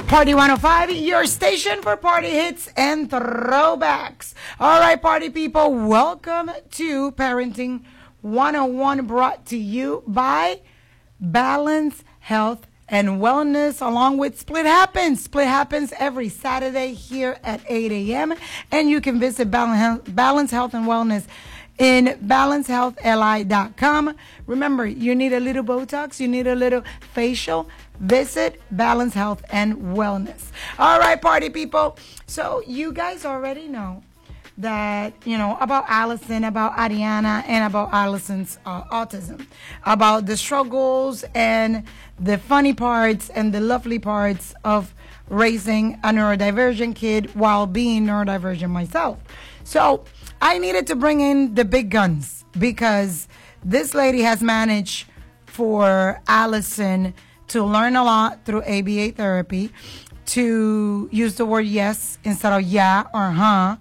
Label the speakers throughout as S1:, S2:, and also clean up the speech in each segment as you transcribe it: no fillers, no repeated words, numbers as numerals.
S1: Party 105, your station for party hits and throwbacks. All right, party people, welcome to Parenting 101, brought to you by Balance Health and Wellness, along with Split Happens. Split Happens every Saturday here at 8 a.m. And you can visit Balance Health and Wellness in balancehealthli.com. Remember, you need a little Botox, you need a little facial, visit Balance Health and Wellness. All right, party people. So you guys already know that, about Allison, about Ariana, and about Allison's autism, about the struggles and the funny parts and the lovely parts of raising a neurodivergent kid while being neurodivergent myself. So I needed to bring in the big guns because this lady has managed for Allison to learn a lot through ABA therapy, to use the word yes instead of yeah or huh,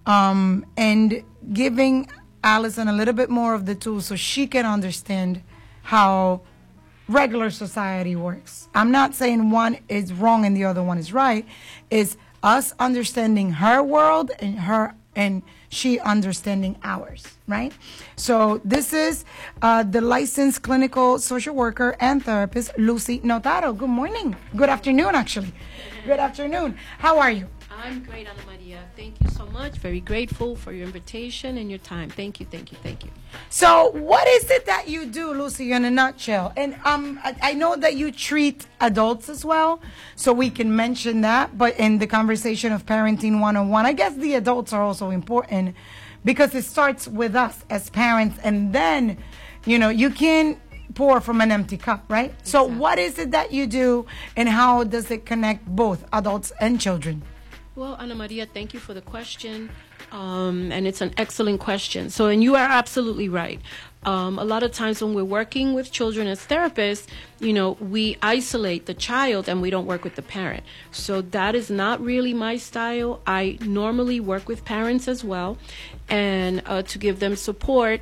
S1: and giving Allison a little bit more of the tools so she can understand how regular society works. I'm not saying one is wrong and the other one is right. It's us understanding her world and she understanding ours, right? So this is the licensed clinical social worker and therapist, Lucy Notaro. Good morning. Good afternoon, actually. Good afternoon. How are you?
S2: I'm great, Ana Maria. Thank you so much. Very grateful for your invitation and your time. Thank you, thank you, thank you.
S1: So what is it that you do, Lucy, in a nutshell? And I know that you treat adults as well, so we can mention that. But in the conversation of Parenting 101, I guess the adults are also important because it starts with us as parents. And then, you can pour from an empty cup, right? Exactly. So what is it that you do and how does it connect both adults and children?
S2: Well, Ana Maria, thank you for the question. And it's an excellent question. And you are absolutely right. A lot of times when we're working with children as therapists, we isolate the child and we don't work with the parent. So that is not really my style. I normally work with parents as well and to give them support.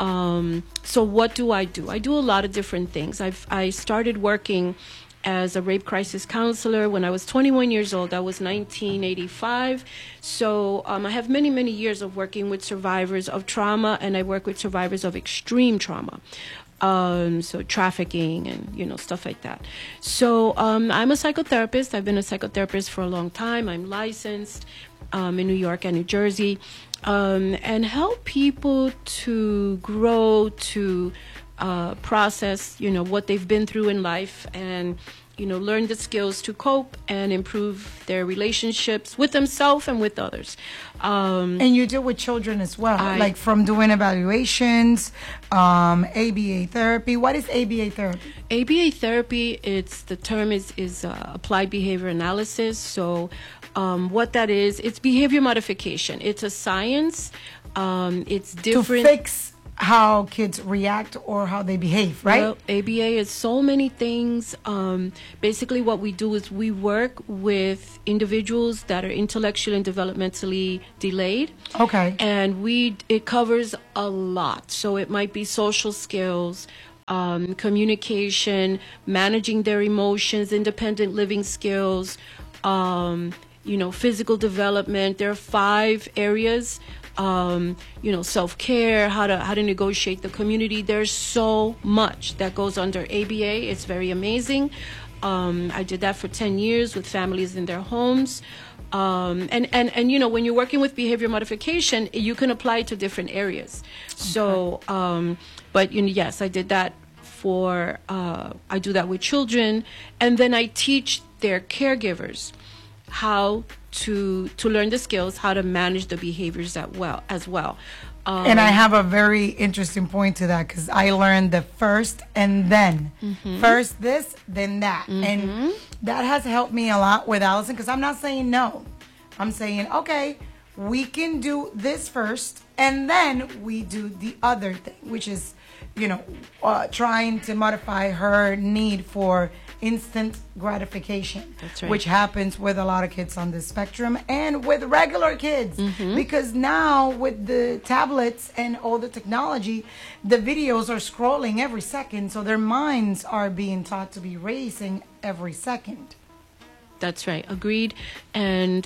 S2: So what do? I do a lot of different things. I started working as a rape crisis counselor when I was 21 years old. That was 1985. So I have many, many years of working with survivors of trauma, and I work with survivors of extreme trauma. So trafficking and, stuff like that. So I'm a psychotherapist. I've been a psychotherapist for a long time. I'm licensed in New York and New Jersey, and help people to grow, to process, what they've been through in life and, learn the skills to cope and improve their relationships with themselves and with others.
S1: And you deal with children as well, like from doing evaluations, ABA therapy. What is ABA therapy?
S2: ABA therapy, the term is applied behavior analysis. So what that is, it's behavior modification. It's a science. It's different.
S1: To fix how kids react or how they behave, right?
S2: Well, ABA is so many things. Basically, what we do is we work with individuals that are intellectually and developmentally delayed.
S1: Okay.
S2: And it covers a lot. So it might be social skills, communication, managing their emotions, independent living skills, physical development. There are 5 areas. Self-care, how to negotiate the community. There's so much that goes under ABA. It's very amazing. I did that for 10 years with families in their homes. And when you're working with behavior modification, you can apply it to different areas. Okay. So, yes, I did that I do that with children. And then I teach their caregivers how to learn the skills, how to manage the behaviors as well.
S1: And I have a very interesting point to that because I learned the first and then. Mm-hmm. First this, then that. Mm-hmm. And that has helped me a lot with Allison because I'm not saying no. I'm saying, okay, we can do this first and then we do the other thing, which is, trying to modify her need for instant gratification.
S2: That's right.
S1: Which happens with a lot of kids on the spectrum and with regular kids. Mm-hmm. Because now with the tablets and all the technology, the videos are scrolling every second. So their minds are being taught to be racing every second.
S2: That's right. Agreed. And,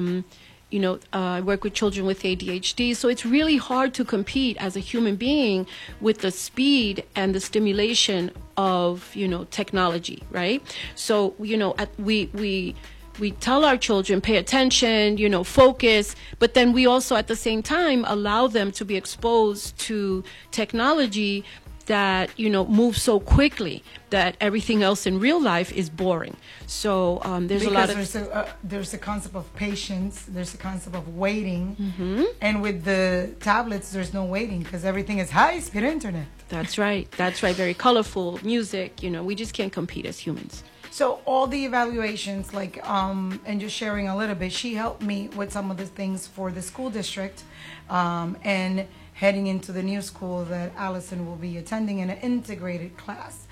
S2: I work with children with ADHD, so it's really hard to compete as a human being with the speed and the stimulation of, technology, right? So, we tell our children, pay attention, focus, but then we also at the same time allow them to be exposed to technology that, moves so quickly that everything else in real life is boring. So there's a lot of...
S1: there's a concept of patience, there's a concept of waiting, and with the tablets, there's no waiting because everything is high-speed internet.
S2: That's right. Very colorful music, we just can't compete as humans.
S1: So all the evaluations, and just sharing a little bit, she helped me with some of the things for the school district, and heading into the new school that Allison will be attending in an integrated class.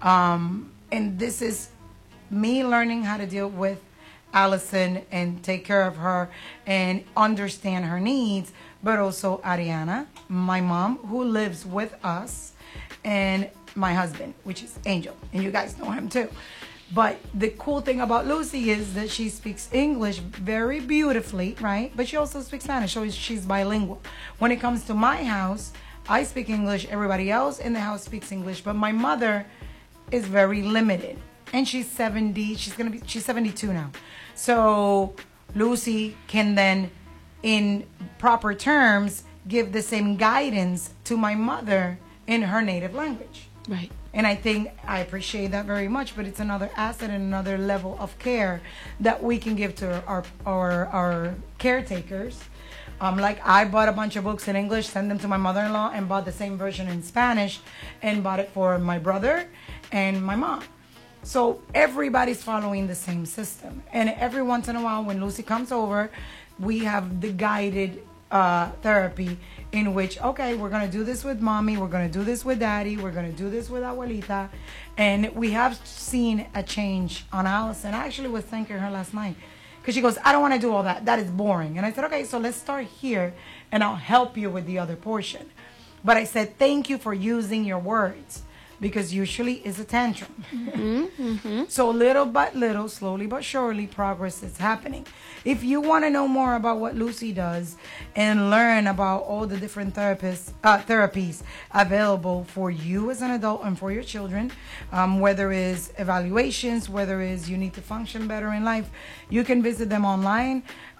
S1: And this is me learning how to deal with Allison and take care of her and understand her needs, but also Ariana, my mom, who lives with us, and my husband, which is Angel. And you guys know him too. But the cool thing about Lucy is that she speaks English very beautifully, right? But she also speaks Spanish, so she's bilingual. When it comes to my house, I speak English. Everybody else in the house speaks English. But my mother is very limited. And she's 70. She's 72 now. So Lucy can then, in proper terms, give the same guidance to my mother in her native language.
S2: Right.
S1: And I think I appreciate that very much, but it's another asset and another level of care that we can give to our caretakers. Like I bought a bunch of books in English, sent them to my mother-in-law, and bought the same version in Spanish, and bought it for my brother and my mom. So everybody's following the same system. And every once in a while, when Lucy comes over, we have the guided therapy in which, okay, we're going to do this with mommy, we're going to do this with daddy, we're going to do this with abuelita. And we have seen a change on Allison. I actually was thanking her last night because she goes, I don't want to do all that. That is boring. And I said, okay, so let's start here and I'll help you with the other portion. But I said, thank you for using your words, because usually it's a tantrum. So little by little, slowly but surely, progress is happening. If you want to know more about what Lucy does and learn about all the different therapies available for you as an adult and for your children, whether it's evaluations, whether it's you need to function better in life, you can visit them online,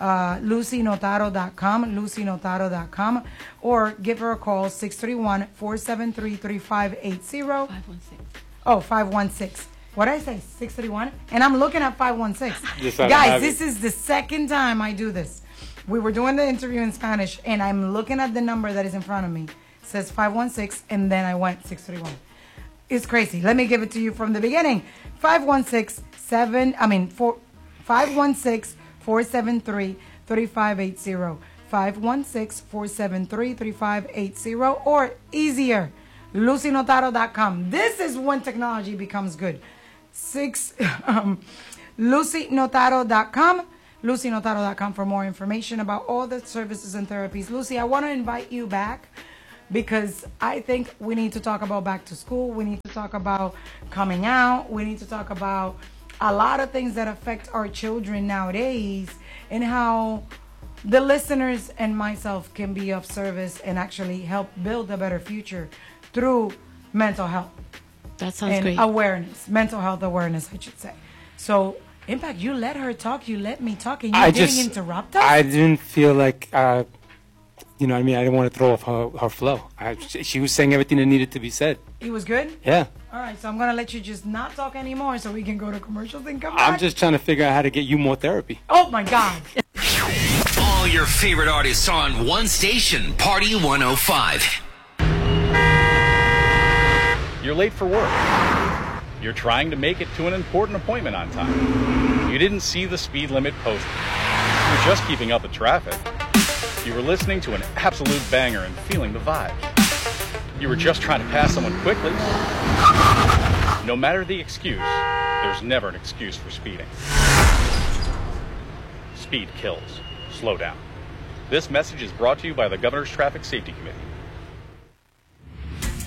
S1: lucynotaro.com, or give her a call, 631-473-3580.
S2: 516.
S1: Oh, 516. What did I say? 631? And I'm looking at 516. Guys, this is the second time I do this. We were doing the interview in Spanish, and I'm looking at the number that is in front of me. It says 516, and then I went 631. It's crazy. Let me give it to you from the beginning. 516-473-3580. 516-473-3580. Or easier, lucynotaro.com. This is when technology becomes good. lucynotaro.com. lucynotaro.com for more information about all the services and therapies. Lucy, I want to invite you back because I think we need to talk about back to school. We need to talk about coming out. We need to talk about a lot of things that affect our children nowadays and how the listeners and myself can be of service and actually help build a better future through mental health.
S2: That sounds
S1: and
S2: great.
S1: Awareness, mental health awareness, I should say. So, Impact, you let her talk, you let me talk, and you didn't interrupt us?
S3: I didn't feel like, you know what I mean? I didn't want to throw off her flow. She was saying everything that needed to be said.
S1: It was good?
S3: Yeah.
S1: All right, so I'm going to let you just not talk anymore so we can go to commercials and come back.
S3: I'm just trying to figure out how to get you more therapy.
S1: Oh, my God.
S4: All your favorite artists on one station, Party 105.
S5: You're late for work. You're trying to make it to an important appointment on time. You didn't see the speed limit posted. You're just keeping up with traffic. You were listening to an absolute banger and feeling the vibe. You were just trying to pass someone quickly. No matter the excuse, there's never an excuse for speeding. Speed kills. Slow down. This message is brought to you by the Governor's Traffic Safety Committee.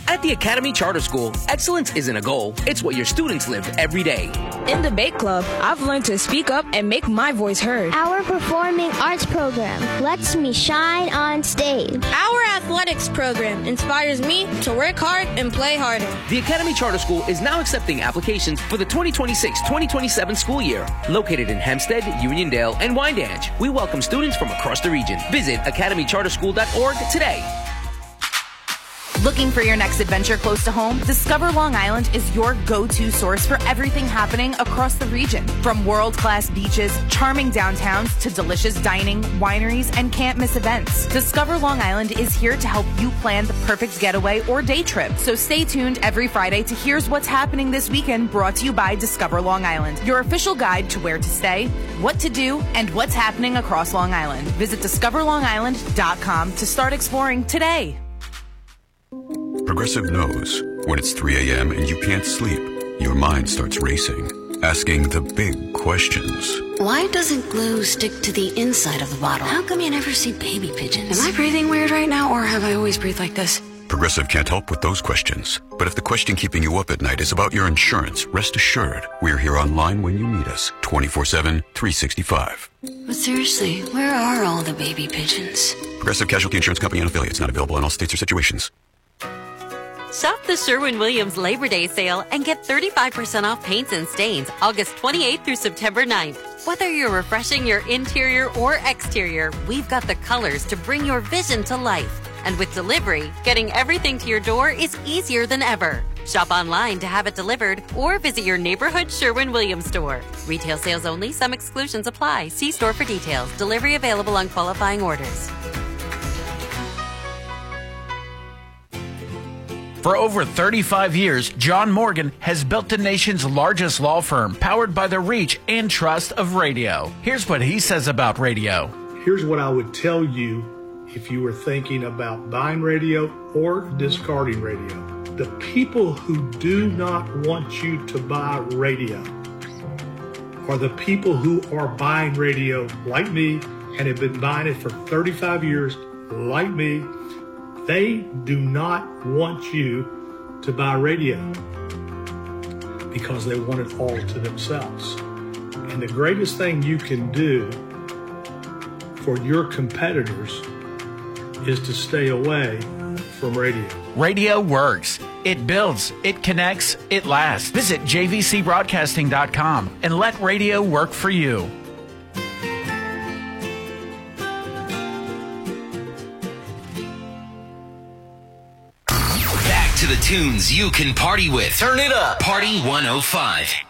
S6: At the Academy Charter School, excellence isn't a goal, it's what your students live every day.
S7: In the Bake Club, I've learned to speak up and make my voice heard.
S8: Our performing arts program lets me shine on stage.
S9: Our athletics program inspires me to work hard and play harder.
S6: The Academy Charter School is now accepting applications for the 2026-2027 school year. Located in Hempstead, Uniondale, and Wyandanch, we welcome students from across the region. Visit academycharterschool.org today.
S10: Looking for your next adventure close to home? Discover Long Island is your go-to source for everything happening across the region. From world-class beaches, charming downtowns, to delicious dining, wineries, and can't-miss events. Discover Long Island is here to help you plan the perfect getaway or day trip. So stay tuned every Friday to Here's What's Happening This Weekend, brought to you by Discover Long Island, your official guide to where to stay, what to do, and what's happening across Long Island. Visit discoverlongisland.com to start exploring today.
S11: Progressive knows when it's 3 a.m. and you can't sleep, your mind starts racing, asking the big questions.
S12: Why doesn't glue stick to the inside of the bottle? How come you never see baby pigeons? Am I breathing weird right now, or have I always breathed like this?
S11: Progressive can't help with those questions. But if the question keeping you up at night is about your insurance, rest assured, we're here online when you need us, 24/7, 365.
S12: But seriously, where are all the baby pigeons?
S11: Progressive Casualty Insurance Company and affiliates, not available in all states or situations.
S13: Shop the Sherwin-Williams Labor Day sale and get 35% off paints and stains August 28th through September 9th. Whether you're refreshing your interior or exterior, we've got the colors to bring your vision to life. And with delivery, getting everything to your door is easier than ever. Shop online to have it delivered or visit your neighborhood Sherwin-Williams store. Retail sales only. Some exclusions apply. See store for details. Delivery available on qualifying orders.
S14: For over 35 years, John Morgan has built the nation's largest law firm, powered by the reach and trust of radio. Here's what he says about radio.
S15: Here's what I would tell you if you were thinking about buying radio or discarding radio. The people who do not want you to buy radio are the people who are buying radio like me and have been buying it for 35 years like me. They do not want you to buy radio because they want it all to themselves. And the greatest thing you can do for your competitors is to stay away from radio.
S14: Radio works. It builds, it connects, it lasts. Visit jvcbroadcasting.com and let radio work for you.
S4: To the tunes you can party with. Turn it up. Party 105.